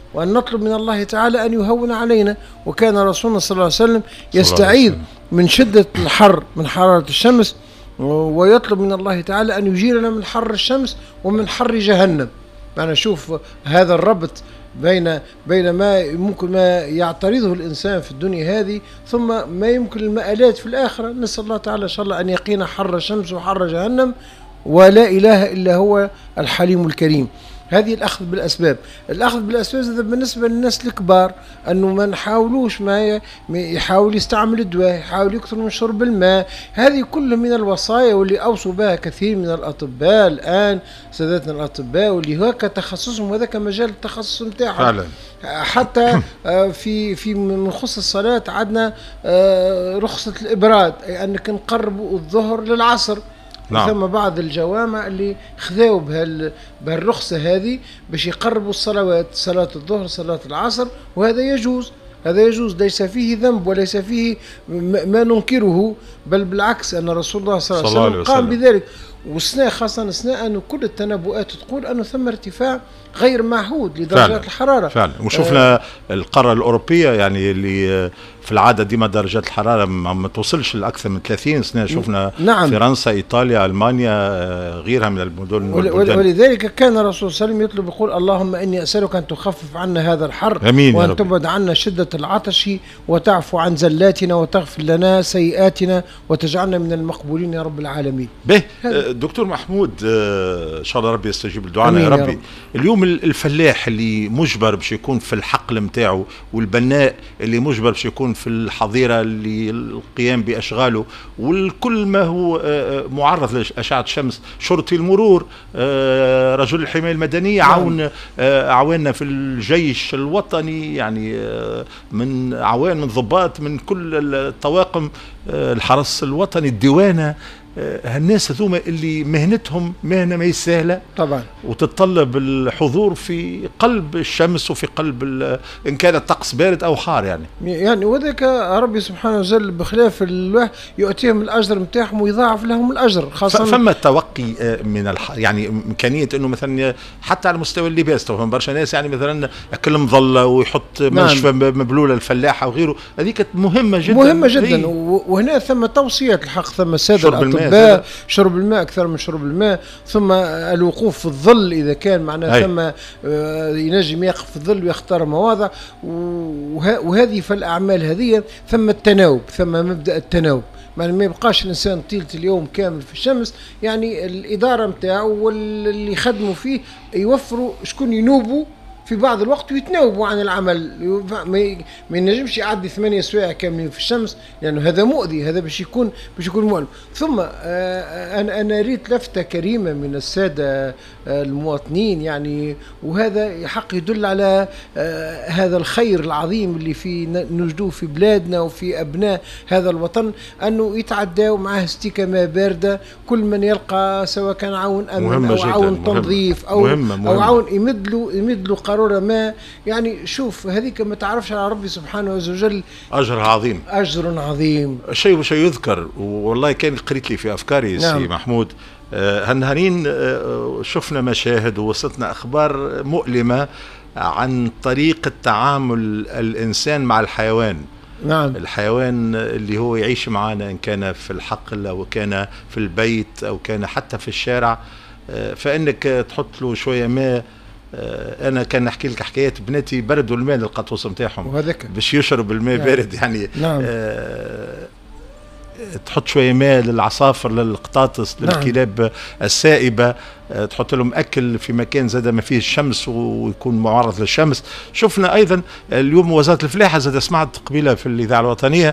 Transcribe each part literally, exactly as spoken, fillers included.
وأن نطلب من الله تعالى أن يهون علينا. وكان رسولنا صلى الله عليه وسلم يستعيذ من شدة الحر من حرارة الشمس، ويطلب من الله تعالى أن يجيرنا من حر الشمس ومن حر جهنم. أنا أشوف هذا الربط بين بين ما ممكن ما يعترضه الإنسان في الدنيا هذه ثم ما يمكن المآلات في الآخرة. نسأل الله تعالى إن شاء الله أن يقينا حر الشمس وحر جهنم، ولا إله إلا هو الحليم الكريم. هذه الأخذ بالأسباب. الأخذ بالأسباب هذا بالنسبة للناس الكبار، أنه ما نحاولوش ما يحاول يستعمل الدواء، يحاول يكثر من شرب الماء. هذه كلها من الوصايا واللي أوصوا بها كثير من الأطباء الآن، سادتنا الأطباء، واللي هكا تخصصهم وذاك مجال التخصص نتاعهم فعلا. حتى في في من خصوص الصلاة عندنا رخصة الإبراد، أي أنك نقربوا الظهر للعصر. نعم. ثم بعض الجوامع اللي خذوا بهالرخصة هذه باش يقربوا الصلوات، صلاة الظهر صلاة العصر، وهذا يجوز. هذا يجوز، ليس فيه ذنب وليس فيه ما ننكره، بل بالعكس أن رسول الله صلى الله عليه وسلم قام بذلك. وسنة خاصة أثناء أن كل التنبؤات تقول أنه ثم ارتفاع غير معهود لدرجات فعلا. الحرارة فعلا. وشوفنا آه القارة الأوروبية يعني اللي في العادة ديما درجات الحرارة ما توصلش لأكثر من ثلاثين سنة. شوفنا نعم. فرنسا، إيطاليا، ألمانيا، غيرها من المدن. ولذلك كان الرسول صلى الله عليه وسلم يطلب يقول اللهم إني أسألك أن تخفف عنا هذا الحر، وأن تبعد عنا شدة العطش، وتعفو عن زلاتنا، وتغفر لنا سيئاتنا، وتجعلنا من المقبولين يا رب العالمين. به دكتور محمود، إن شاء الله ربي يستجيب لدعائنا يا ربي. يا رب. اليوم الفلاح اللي مجبر باش يكون في الحقل نتاعو، والبناء اللي مجبر باش يكون في الحظيرة للقيام بأشغاله، والكل ما هو معرض لأشعة الشمس، شرطي المرور، رجل الحماية المدنية، عون أعواننا في الجيش الوطني، يعني من أعوان، من ضباط، من كل الطواقم، الحرس الوطني، الديوانة، هالناس هذوما اللي مهنتهم مهنة ما سهلة طبعا، وتتطلب الحضور في قلب الشمس وفي قلب إن كان الطقس بارد أو حار يعني يعني وذاك ربي سبحانه وتعالى بخلاف الله يؤتيهم الأجر متاعهم ويضاعف لهم الأجر. خاصة فما التوقي من الح... يعني إمكانية إنه مثلا حتى على مستوى اللباس، طبعا برشا ناس يعني مثلا أكل مظلة ويحط منشفة مبلولة الفلاحة وغيره، هذه كانت مهمة جدا مهمة جدا هي. وهنا ثم توصيات الحق، ثم السادة الأطباء شرب الماء أكثر من شرب الماء، ثم الوقوف في الظل إذا كان معناه ثم ينجم يقف في الظل ويختار مواضع، وهذه فالأعمال هذه. ثم التناوب، ثم مبدأ التناوب، يعني ما يبقاش الإنسان طيلة اليوم كامل في الشمس. يعني الإدارة متاعه واللي يخدموا فيه يوفروا شكون ينوبوا في بعض الوقت ويتناوبوا عن العمل. ما ينجمش يعدي ثمانية سوايع كاملين في الشمس، لأنه يعني هذا مؤذي، هذا باش يكون باش يكون مؤلم. ثم أنا أنا ريت لفتة كريمة من السادة المواطنين يعني، وهذا حق يدل على هذا الخير العظيم اللي في نجدوه في بلادنا وفي أبناء هذا الوطن، أنه يتعداوا معه استيكة ماء باردة كل من يلقى، سواء كان عون أمن أو عون تنظيف أو مهمة مهمة. أو عون يمدلوا يمدلوا قارورة ما. يعني شوف هذيك ما تعرفش على ربي سبحانه وتعالى أجر عظيم، أجر عظيم. شيء وشيء يذكر، والله كان قريت لي في أفكاري نعم. سي محمود، هالنهارين شفنا مشاهد ووصلتنا أخبار مؤلمة عن طريقة تعامل الإنسان مع الحيوان. نعم. الحيوان اللي هو يعيش معنا، إن كان في الحقل أو كان في البيت أو كان حتى في الشارع، فإنك تحط له شوية ماء. أنا كان نحكي لك حكايات بناتي بردوا الماء للقطوس نتاعهم باش يشرب الماء نعم. بارد يعني نعم. آه تحط شوية ماء للعصافر، للقطاطس، للكلاب نعم. السائبة، تحط لهم أكل في مكان زاد ما فيه الشمس ويكون معرض للشمس. شفنا أيضا اليوم وزارة الفلاحة زاد سمعت قبيلة في الإذاعة الوطنية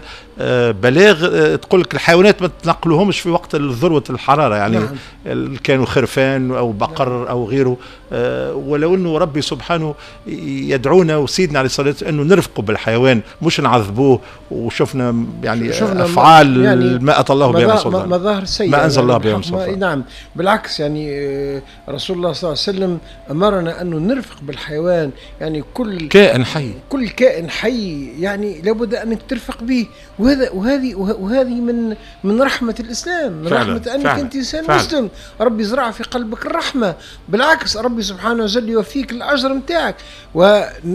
بلاغ تقول لك الحيوانات ما تنقلوهمش في وقت ذروة الحرارة، يعني نعم. كانوا خرفان أو بقر نعم. أو غيره، ولو أنه ربي سبحانه يدعونا وسيدنا عليه الصلاة والسلام أنه نرفقوا بالحيوان مش نعذبوه. وشفنا يعني شفنا أفعال يعني ما أتى الله بها من سلطان، مظاهر سيئة ما أنزل الله بها من سلطان. نعم بالعكس، يعني رسول الله صلى الله عليه وسلم أمرنا أنه نرفق بالحيوان، يعني كل كائن حي كل كائن حي يعني لابد أنك ترفق به. وهذا وهذه وهذه من من رحمة الإسلام، من فعلا رحمة أنك فعلا أنت إنسان فعلا مسلم. ربي زرع في قلبك الرحمة، بالعكس ربي سبحانه وتعالى يوفيك الأجر متاعك. و